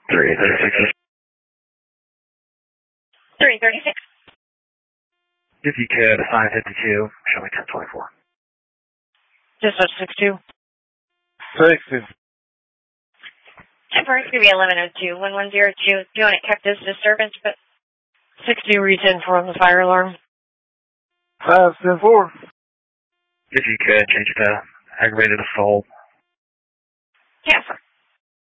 336. 336. If you could, assign 52, show me 1024. Dispatch 62. 60. Temporary it's going to be 1102, 1102. Doing it kept this disturbance, but 60 reason from the fire alarm. 574. If you could, change it to aggravated assault. Yeah, sir.